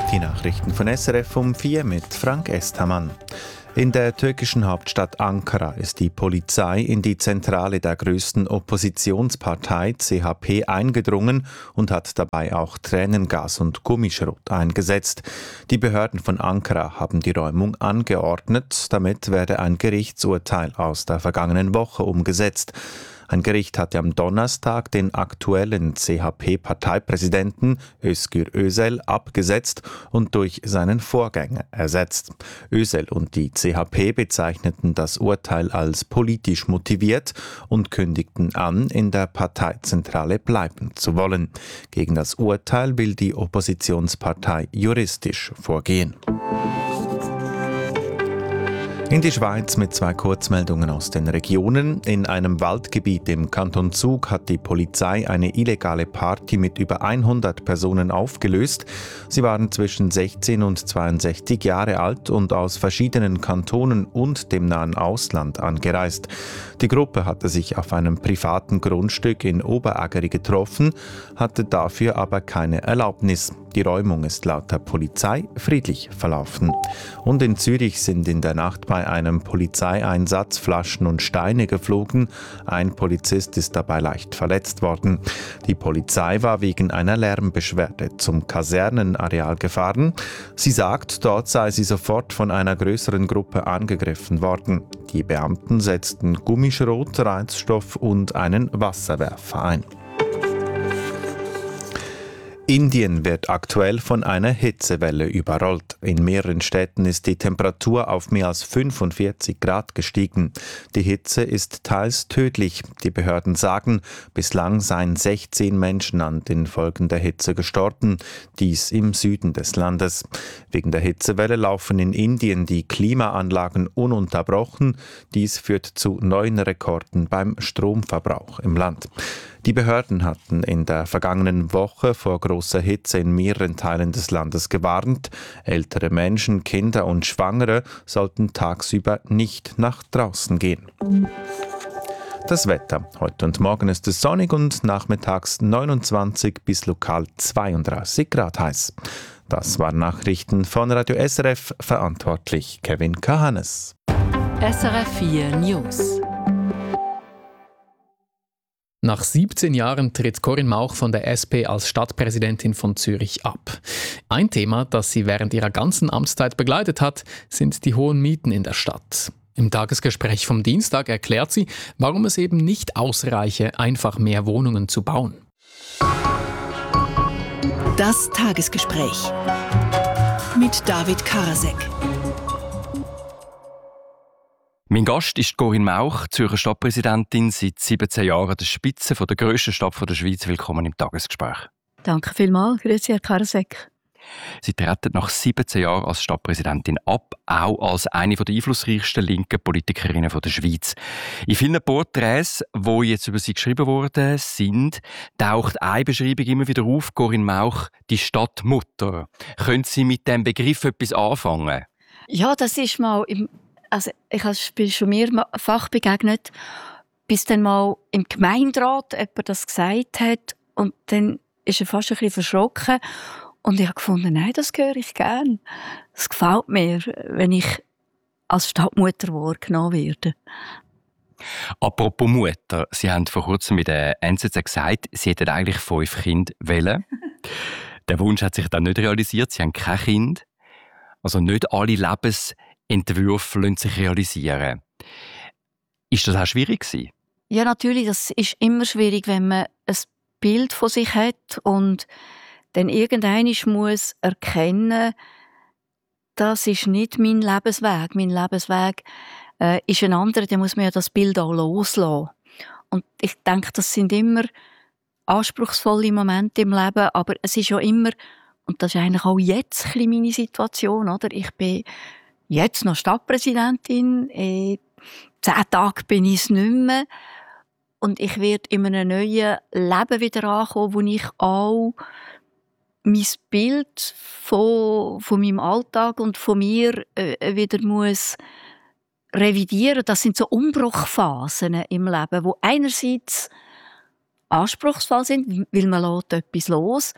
Die Nachrichten von SRF um 4 mit Frank Estamann. In der türkischen Hauptstadt Ankara ist die Polizei in die Zentrale der größten Oppositionspartei CHP eingedrungen und hat dabei auch Tränengas und Gummischrot eingesetzt. Die Behörden von Ankara haben die Räumung angeordnet, damit werde ein Gerichtsurteil aus der vergangenen Woche umgesetzt. Ein Gericht hatte am Donnerstag den aktuellen CHP-Parteipräsidenten Özgür Özel abgesetzt und durch seinen Vorgänger ersetzt. Özel und die CHP bezeichneten das Urteil als politisch motiviert und kündigten an, in der Parteizentrale bleiben zu wollen. Gegen das Urteil will die Oppositionspartei juristisch vorgehen. In die Schweiz mit 2 Kurzmeldungen aus den Regionen. In einem Waldgebiet im Kanton Zug hat die Polizei eine illegale Party mit über 100 Personen aufgelöst. Sie waren zwischen 16 und 62 Jahre alt und aus verschiedenen Kantonen und dem nahen Ausland angereist. Die Gruppe hatte sich auf einem privaten Grundstück in Oberägeri getroffen, hatte dafür aber keine Erlaubnis. Die Räumung ist laut der Polizei friedlich verlaufen. Und in Zürich sind in der Nacht bei einem Polizeieinsatz Flaschen und Steine geflogen. Ein Polizist ist dabei leicht verletzt worden. Die Polizei war wegen einer Lärmbeschwerde zum Kasernenareal gefahren. Sie sagt, dort sei sie sofort von einer größeren Gruppe angegriffen worden. Die Beamten setzten Gummischrot, Reizstoff und einen Wasserwerfer ein. Indien wird aktuell von einer Hitzewelle überrollt. In mehreren Städten ist die Temperatur auf mehr als 45 Grad gestiegen. Die Hitze ist teils tödlich. Die Behörden sagen, bislang seien 16 Menschen an den Folgen der Hitze gestorben, dies im Süden des Landes. Wegen der Hitzewelle laufen in Indien die Klimaanlagen ununterbrochen. Dies führt zu neuen Rekorden beim Stromverbrauch im Land. Die Behörden hatten in der vergangenen Woche vor großer Hitze in mehreren Teilen des Landes gewarnt. Ältere Menschen, Kinder und Schwangere sollten tagsüber nicht nach draußen gehen. Das Wetter. Heute und morgen ist es sonnig und nachmittags 29 bis lokal 32 Grad heiß. Das waren Nachrichten von Radio SRF, verantwortlich Kevin Kahanes. SRF 4 News. Nach 17 Jahren tritt Corinne Mauch von der SP als Stadtpräsidentin von Zürich ab. Ein Thema, das sie während ihrer ganzen Amtszeit begleitet hat, sind die hohen Mieten in der Stadt. Im Tagesgespräch vom Dienstag erklärt sie, warum es eben nicht ausreiche, einfach mehr Wohnungen zu bauen. Das Tagesgespräch mit David Karasek. Mein Gast ist Corinne Mauch, Zürcher Stadtpräsidentin, seit 17 Jahren an der Spitze der grössten Stadt der Schweiz. Willkommen im Tagesgespräch. Danke vielmals. Grüezi, Herr Karasek. Sie treten nach 17 Jahren als Stadtpräsidentin ab, auch als eine der einflussreichsten linken Politikerinnen der Schweiz. In vielen Porträts, die jetzt über sie geschrieben worden sind, taucht eine Beschreibung immer wieder auf: Corinne Mauch, die Stadtmutter. Können Sie mit diesem Begriff etwas anfangen? Ja, das ist mal ich bin schon mehrfach begegnet, bis dann mal im Gemeinderat jemand das gesagt hat und dann ist er fast ein bisschen verschrocken und ich habe gefunden, nein, das höre ich gern. Es gefällt mir, wenn ich als Stadtmutter wahrgenommen werde. Apropos Mutter, Sie haben vor kurzem mit der NZZ gesagt, Sie hätten eigentlich 5 Kinder wollen. Der Wunsch hat sich dann nicht realisiert, Sie haben kein Kind. Also nicht alle Lebensentwürfe lassen sich realisieren. Ist das auch schwierig gewesen? Ja, natürlich. Das ist immer schwierig, wenn man ein Bild von sich hat und dann irgendwann muss erkennen, das ist nicht mein Lebensweg. Mein Lebensweg ist ein anderer, dann muss man ja das Bild auch loslassen. Und ich denke, das sind immer anspruchsvolle Momente im Leben, aber es ist ja immer, und das ist eigentlich auch jetzt ein bisschen meine Situation, oder? Ich bin jetzt noch Stadtpräsidentin, 10 Tage bin ich es nicht mehr und ich werde in einem neuen Leben wieder ankommen, wo ich auch mein Bild von meinem Alltag und von mir wieder muss revidieren. Das sind so Umbruchphasen im Leben, wo einerseits anspruchsvoll sind, weil man lässt etwas los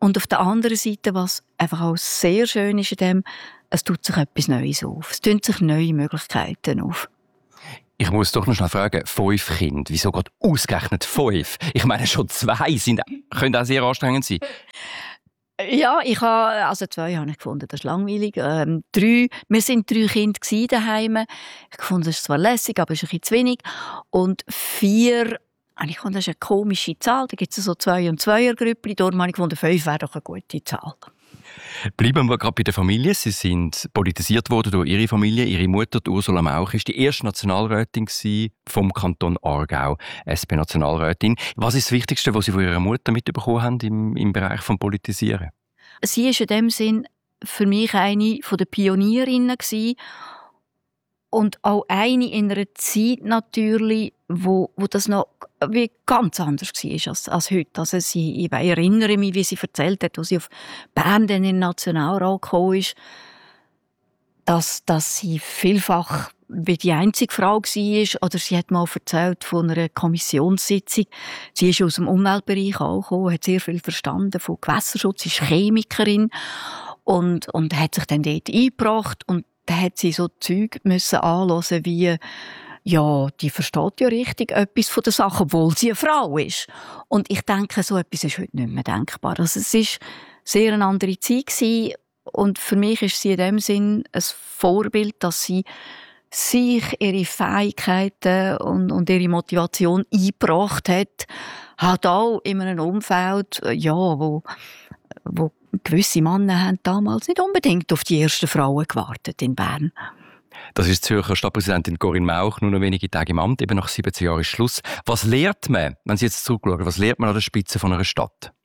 Und auf der anderen Seite, was einfach auch sehr schön ist in dem, es tut sich etwas Neues auf. Es tun sich neue Möglichkeiten auf. Ich muss doch noch schnell fragen, 5 Kinder, wieso gerade ausgerechnet 5? Ich meine, schon 2 können auch sehr anstrengend sein. Ja, 2 habe ich gefunden, das ist langweilig. 3, wir sind 3 Kinder daheim. Ich fand, das ist zwar lässig, aber es ist ein bisschen zu wenig. Und 4, ich fand, das ist eine komische Zahl. Da gibt es so 2- und 2er-Grüppchen. Darum habe ich gefunden, 5 wäre doch eine gute Zahl. Bleiben wir gerade bei der Familie. Sie sind politisiert worden durch Ihre Familie. Ihre Mutter, Ursula Mauch, war die erste Nationalrätin vom Kanton Aargau, SP-Nationalrätin. Was ist das Wichtigste, was Sie von Ihrer Mutter mitbekommen haben im Bereich des Politisieren? Sie war in dem Sinn für mich eine der Pionierinnen und auch eine in einer Zeit natürlich, wo das noch wie ganz anders war als heute. Also ich erinnere mich, wie sie erzählt hat, als sie auf Bern in den Nationalrat gekommen ist, dass sie vielfach wie die einzige Frau war. Oder sie hat mal erzählt von einer Kommissionssitzung. Sie ist aus dem Umweltbereich gekommen, hat sehr viel verstanden von Gewässerschutz, ist Chemikerin und hat sich dann dort eingebracht. Und da hat sie so Zeug anhören wie ja, die versteht ja richtig etwas von der Sache, obwohl sie eine Frau ist. Und ich denke, so etwas ist heute nicht mehr denkbar. Also es war sehr eine andere Zeit gewesen. Und für mich ist sie in dem Sinn ein Vorbild, dass sie sich ihre Fähigkeiten und ihre Motivation eingebracht hat auch in einem Umfeld, ja, wo gewisse Männer haben damals nicht unbedingt auf die ersten Frauen gewartet in Bern. Das ist Zürcher Stadtpräsidentin Corinne Mauch, nur noch wenige Tage im Amt, eben nach 17 Jahren ist Schluss. Was lernt man, wenn Sie jetzt zurückschauen, was lernt man an der Spitze von einer Stadt?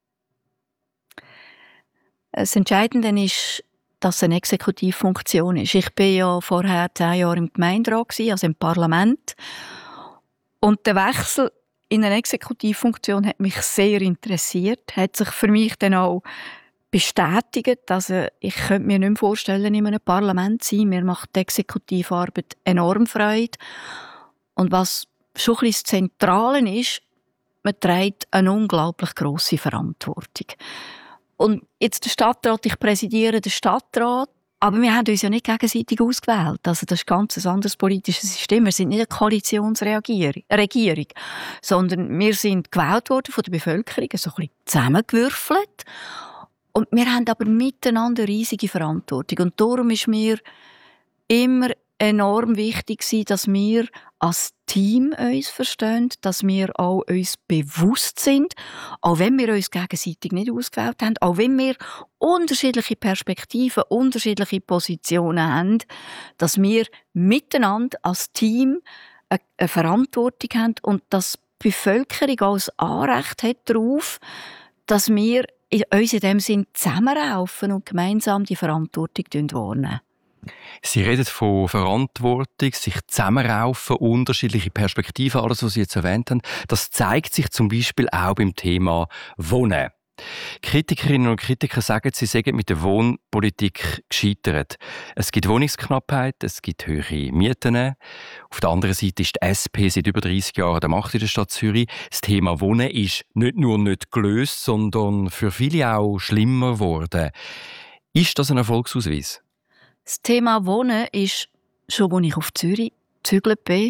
Das Entscheidende ist, dass es eine Exekutivfunktion ist. Ich war ja vorher 10 Jahre im Gemeinderat, also im Parlament. Und der Wechsel in eine Exekutivfunktion hat mich sehr interessiert, hat sich für mich dann auch bestätigt. Also ich könnte mir nicht mehr vorstellen, in einem Parlament zu sein. Mir macht die Exekutivarbeit enorm Freude. Und was schon ein bisschen das Zentrale ist, man trägt eine unglaublich grosse Verantwortung. Und jetzt der Stadtrat, ich präsidiere den Stadtrat, aber wir haben uns ja nicht gegenseitig ausgewählt. Also das ist ein ganz anderes politisches System. Wir sind nicht eine Koalitionsregierung, sondern wir sind gewählt worden von der Bevölkerung, so ein bisschen zusammengewürfelt. Und wir haben aber miteinander eine riesige Verantwortung. Und darum ist mir immer enorm wichtig, dass wir als Team uns verstehen, dass wir auch uns bewusst sind, auch wenn wir uns gegenseitig nicht ausgewählt haben, auch wenn wir unterschiedliche Perspektiven, unterschiedliche Positionen haben, dass wir miteinander als Team eine Verantwortung haben und dass die Bevölkerung auch ein Anrecht hat darauf, dass wir uns in dem Sinn zusammenraufen und gemeinsam die Verantwortung wahrnehmen. Sie reden von Verantwortung, sich zusammenraufen, unterschiedliche Perspektiven, alles, was Sie jetzt erwähnt haben. Das zeigt sich zum Beispiel auch beim Thema Wohnen. Kritikerinnen und Kritiker sagen, sie seien mit der Wohnpolitik gescheitert. Es gibt Wohnungsknappheit, es gibt höhere Mieten. Auf der anderen Seite ist die SP seit über 30 Jahren an der Macht in der Stadt Zürich. Das Thema Wohnen ist nicht nur nicht gelöst, sondern für viele auch schlimmer geworden. Ist das ein Erfolgsausweis? Das Thema Wohnen ist, schon als ich auf Zürich gezügelt bin,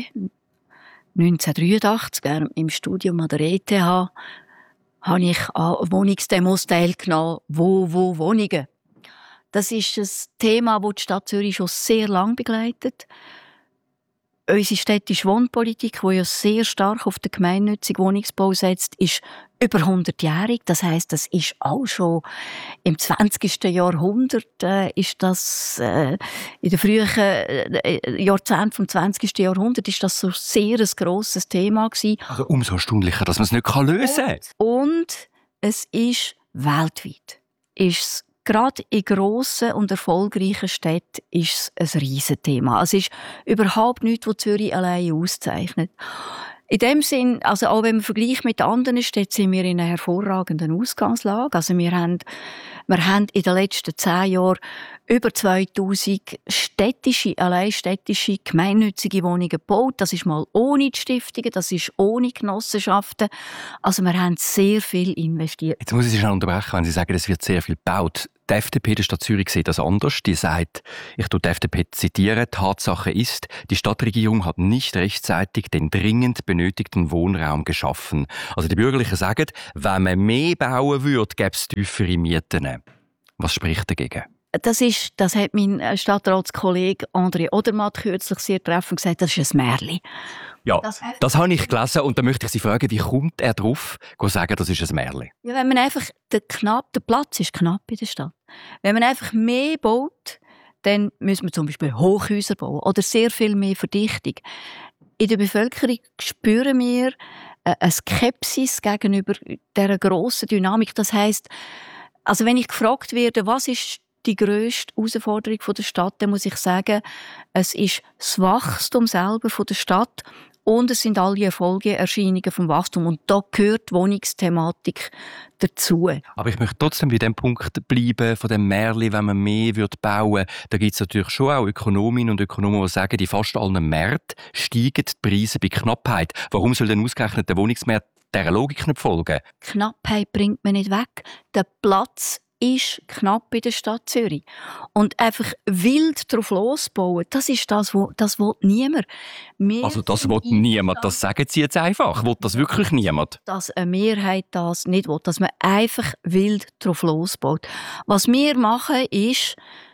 1983, im Studium an der ETH, habe ich an Wohnungsdemos teilgenommen. Wo Wohnungen? Das ist ein Thema, das die Stadt Zürich schon sehr lange begleitet. Unsere städtische Wohnpolitik, die ja sehr stark auf den gemeinnützigen Wohnungsbau setzt, ist über 100-jährig. Das heisst, das ist auch schon im 20. Jahrhundert, ist das in den frühen Jahrzehnten vom 20. Jahrhundert ist das so sehr ein grosses Thema gewesen. Also umso erstaunlicher, dass man es nicht lösen kann. Und es ist weltweit. Gerade in grossen und erfolgreichen Städten ist es ein Riesenthema. Es ist überhaupt nichts, was Zürich allein auszeichnet. In dem Sinn, also auch wenn man vergleicht mit anderen Städten, sind wir in einer hervorragenden Ausgangslage. Also wir haben Wir haben in den letzten 10 Jahren über 2000 städtische, gemeinnützige Wohnungen gebaut. Das ist mal ohne die Stiftungen, das ist ohne Genossenschaften. Also wir haben sehr viel investiert. Jetzt muss ich Sie schnell unterbrechen, wenn Sie sagen, es wird sehr viel gebaut. Die FDP der Stadt Zürich sieht das anders. Die sagt, ich tue die FDP zitieren, Tatsache ist, die Stadtregierung hat nicht rechtzeitig den dringend benötigten Wohnraum geschaffen. Also die Bürgerlichen sagen, wenn man mehr bauen würde, gäbe es tiefere Mieten. Was spricht dagegen? Das hat mein Stadtratskollege André Odermatt kürzlich sehr treffend gesagt, das ist ein Märchen. Ja, das habe ich gelesen und da möchte ich Sie fragen, wie kommt er darauf, zu sagen, das ist ein Märchen? Ja, wenn man einfach, der Platz ist knapp in der Stadt. Wenn man einfach mehr baut, dann müssen wir zum Beispiel Hochhäuser bauen oder sehr viel mehr Verdichtung. In der Bevölkerung spüren wir eine Skepsis gegenüber dieser grossen Dynamik. Das heisst, also wenn ich gefragt werde, was ist die grösste Herausforderung der Stadt, dann muss ich sagen, es ist das Wachstum selber der Stadt und es sind all die Folgeerscheinungen vom Wachstum. Und da gehört die Wohnungsthematik dazu. Aber ich möchte trotzdem bei dem Punkt bleiben, von dem Märchen, wenn man mehr bauen würde. Da gibt es natürlich schon auch Ökonominnen und Ökonomen, die sagen, in fast allen Märkten steigen die Preise bei Knappheit. Warum soll denn ausgerechnet der Wohnungsmarkt dieser Logik nicht folgen? Knappheit bringt man nicht weg. Der Platz ist knapp in der Stadt Zürich. Und einfach wild drauf losbauen, das ist das will niemand. Also das will niemand, das sagen Sie jetzt einfach. Will das wirklich niemand? Dass eine Mehrheit das nicht will, dass man einfach wild drauf losbaut. Was wir machen ist,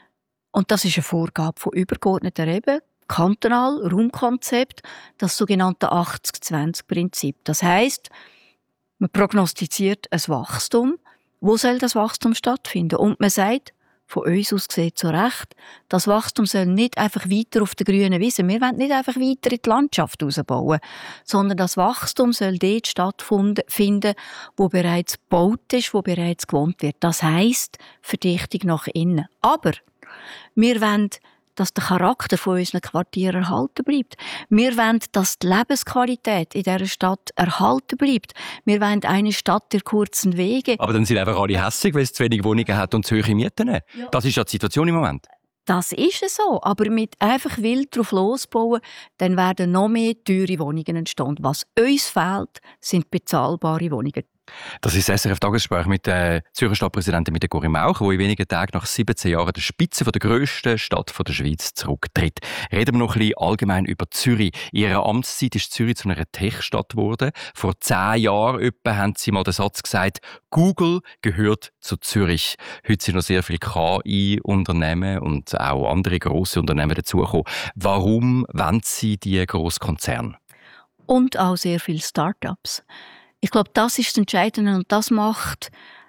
und das ist eine Vorgabe von übergeordneter Ebene, kantonal, Raumkonzept, das sogenannte 80-20-Prinzip. Das heisst, man prognostiziert ein Wachstum. Wo soll das Wachstum stattfinden? Und man sagt, von uns aus gesehen zu Recht, das Wachstum soll nicht einfach weiter auf der grünen Wiese, wir wollen nicht einfach weiter in die Landschaft ausbauen, sondern das Wachstum soll dort stattfinden, wo bereits gebaut ist, wo bereits gewohnt wird. Das heisst, Verdichtung nach innen. Aber wir wollen, dass der Charakter von unseren Quartieren erhalten bleibt. Wir wollen, dass die Lebensqualität in dieser Stadt erhalten bleibt. Wir wollen eine Stadt der kurzen Wege. Aber dann sind einfach alle hässig, weil es zu wenig Wohnungen hat und zu hohe Mieten. Ja. Das ist ja die Situation im Moment. Das ist es so, aber mit einfach wild drauf losbauen, dann werden noch mehr teure Wohnungen entstehen. Was uns fehlt, sind bezahlbare Wohnungen. Das ist das SRF-Tagesgespräch mit der Zürcher Stadtpräsidentin mit der Corinne Mauch, die in wenigen Tagen nach 17 Jahren an der Spitze der grössten Stadt der Schweiz zurücktritt. Reden wir noch ein bisschen allgemein über Zürich. In ihrer Amtszeit ist Zürich zu einer Tech-Stadt geworden. Vor 10 Jahren etwa haben sie mal den Satz gesagt, Google gehört zu Zürich. Heute sind noch sehr viele KI-Unternehmen und auch andere grosse Unternehmen dazugekommen. Warum wollen Sie diese grossen Konzerne? Und auch sehr viele Start-ups. Ich glaube, das ist das Entscheidende und das macht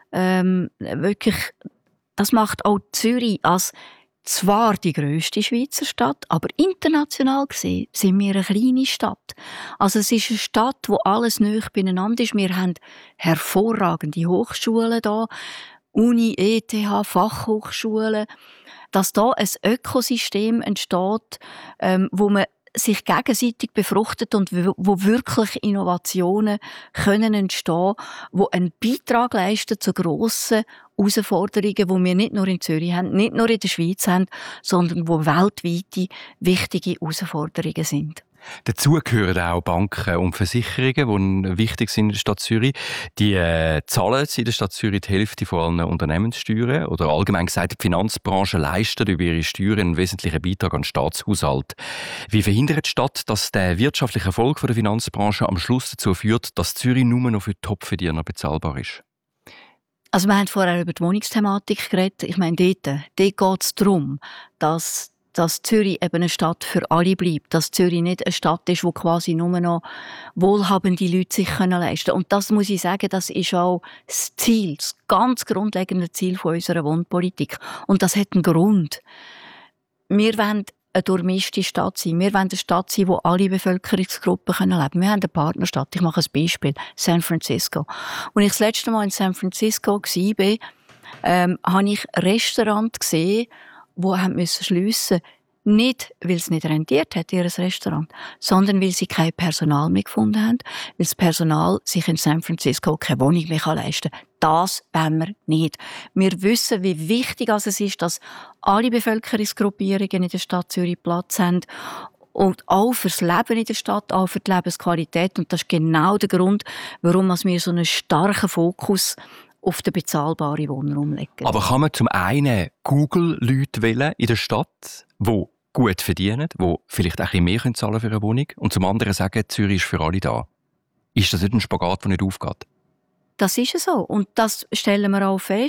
das macht auch Zürich als zwar die grösste Schweizer Stadt, aber international gesehen sind wir eine kleine Stadt. Also es ist eine Stadt, wo alles nahe beieinander ist. Wir haben hervorragende Hochschulen da, Uni, ETH, Fachhochschulen, dass da ein Ökosystem entsteht, wo man sich gegenseitig befruchtet und wo wirklich Innovationen können entstehen, wo einen Beitrag leisten zu grossen Herausforderungen, die wir nicht nur in Zürich haben, nicht nur in der Schweiz haben, sondern wo weltweite wichtige Herausforderungen sind. Dazu gehören auch Banken und Versicherungen, die wichtig sind in der Stadt Zürich. Die zahlen in der Stadt Zürich die Hälfte von allen Unternehmenssteuern. Oder allgemein gesagt, die Finanzbranche leistet über ihre Steuern einen wesentlichen Beitrag an den Staatshaushalt. Wie verhindert die Stadt, dass der wirtschaftliche Erfolg der Finanzbranche am Schluss dazu führt, dass Zürich nur noch für Top-Verdiener bezahlbar ist? Also wir haben vorher über die Wohnungsthematik geredet. Ich meine, dort geht es darum, dass Zürich eben eine Stadt für alle bleibt, dass Zürich nicht eine Stadt ist, wo quasi nur noch wohlhabende Leute sich leisten können. Und das muss ich sagen, das ist auch das Ziel, das ganz grundlegende Ziel von unserer Wohnpolitik. Und das hat einen Grund. Wir wollen eine durchmischte Stadt sein. Wir wollen eine Stadt sein, wo alle Bevölkerungsgruppen leben können. Wir haben eine Partnerstadt. Ich mache ein Beispiel. San Francisco. Als ich das letzte Mal in San Francisco war, habe ich Restaurants gesehen, die schliessen mussten. Nicht, weil es nicht rentiert hat, ihr Restaurant, sondern weil sie kein Personal mehr gefunden haben, weil das Personal sich in San Francisco keine Wohnung mehr leisten kann. Das wollen wir nicht. Wir wissen, wie wichtig es ist, dass alle Bevölkerungsgruppierungen in der Stadt Zürich Platz haben. Und auch fürs Leben in der Stadt, auch für die Lebensqualität. Und das ist genau der Grund, warum wir so einen starken Fokus auf den bezahlbaren Wohnraum legen. Aber kann man zum einen Google-Leute wählen in der Stadt, die gut verdienen, die vielleicht auch ein bisschen mehr zahlen für eine Wohnung, und zum anderen sagen, Zürich ist für alle da? Ist das nicht ein Spagat, der nicht aufgeht? Das ist so. Und das stellen wir auch fest.